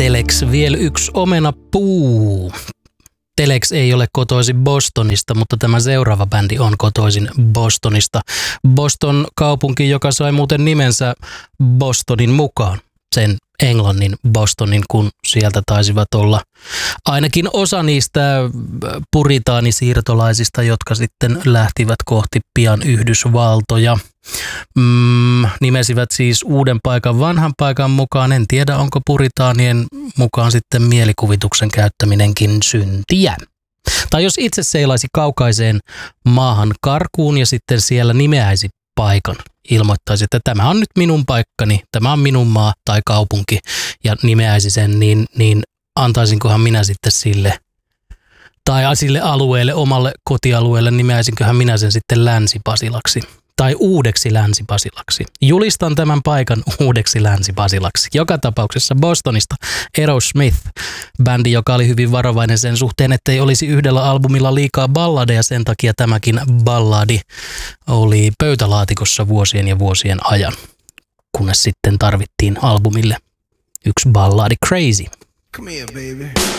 Telex, vielä yksi omenapuu. Telex ei ole kotoisin Bostonista, mutta tämä seuraava bändi on kotoisin Bostonista. Boston kaupunki, joka sai muuten nimensä Bostonin mukaan. Sen Englannin Bostonin, kun sieltä taisivat olla ainakin osa niistä puritaanisiirtolaisista, jotka sitten lähtivät kohti pian Yhdysvaltoja. Nimesivät siis uuden paikan vanhan paikan mukaan. En tiedä, onko puritaanien mukaan sitten mielikuvituksen käyttäminenkin syntiä. Tai jos itse seilaisi kaukaiseen maahan karkuun ja sitten siellä nimeäisi paikan, ilmoittaisi, että tämä on nyt minun paikkani, tämä on minun maa tai kaupunki ja nimeäisi sen, niin antaisinkohan minä sitten sille tai sille alueelle, omalle kotialueelle, nimeäisinköhän minä sen sitten Länsi-Pasilaksi tai uudeksi Länsi-Pasilaksi. Julistan tämän paikan uudeksi Länsi-Pasilaksi. Joka tapauksessa Bostonista Aerosmith, bändi, joka oli hyvin varovainen sen suhteen, ettei olisi yhdellä albumilla liikaa balladeja, sen takia tämäkin balladi oli pöytälaatikossa vuosien ja vuosien ajan, kunnes sitten tarvittiin albumille yksi balladi, Crazy. Come here, baby.